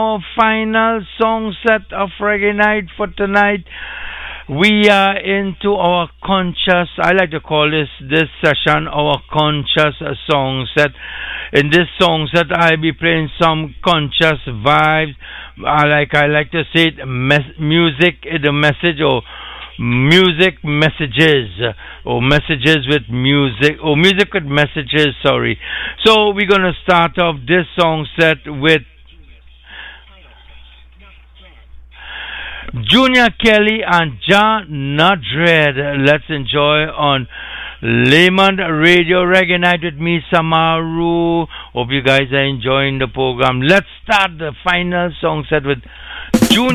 our final song set of Reggae Night for tonight. We are into our conscious, I like to call this session our conscious song set. In this song set, I'll be playing some conscious vibes. I like to say it, music is a message, or music messages, or messages with music, or music with messages, sorry. So we're gonna start off this song set with Junior Kelly and John Nodred. Let's enjoy on Layman Radio Reggae Night with me, Samaru. Hope you guys are enjoying the program. Let's start the final song set with